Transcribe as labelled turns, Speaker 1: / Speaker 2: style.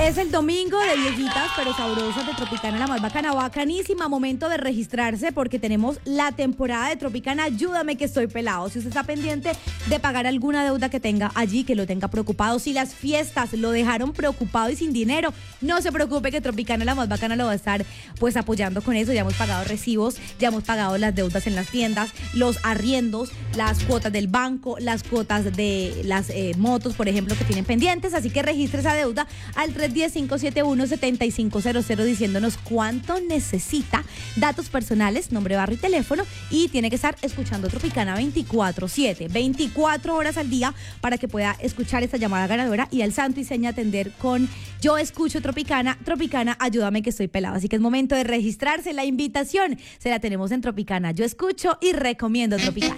Speaker 1: Es el domingo de viejitas pero sabrosas de Tropicana, la más bacana, bacanísima. Momento de registrarse porque tenemos la temporada de Tropicana Ayúdame que estoy pelado. Si usted está pendiente de pagar alguna deuda que tenga allí, que lo tenga preocupado, si las fiestas lo dejaron preocupado y sin dinero, no se preocupe que Tropicana, la más bacana, lo va a estar pues apoyando con eso. Ya hemos pagado recibos, ya hemos pagado las deudas en las tiendas, los arriendos, las cuotas del banco, las cuotas de las motos, por ejemplo, que tienen pendientes. Así que registre esa deuda al 310-571-7500 diciéndonos cuánto necesita, datos personales, nombre, barrio y teléfono, y tiene que estar escuchando Tropicana 24/7, 24 horas al día, para que pueda escuchar esta llamada ganadora y al santo y seña atender con Yo escucho Tropicana, Tropicana Ayúdame que estoy pelado. Así que es momento de registrarse. La invitación se la tenemos en Tropicana Yo escucho y recomiendo Tropicana.